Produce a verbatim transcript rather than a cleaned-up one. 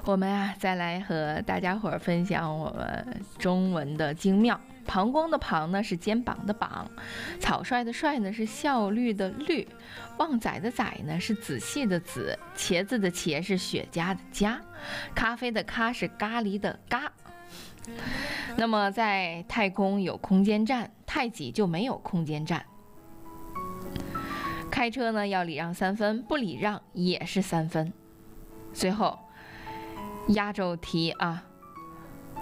我们啊，再来和大家伙儿分享我们中文的精妙。膀胱的膀呢是肩膀的膀，草率的率呢是效率的率，旺仔的仔呢是仔细的仔，茄子的茄是雪茄的茄，咖啡的咖是咖喱的咖。那么在太空有空间站，太极就没有空间站。开车呢要礼让三分，不礼让也是三分。最后压轴题啊。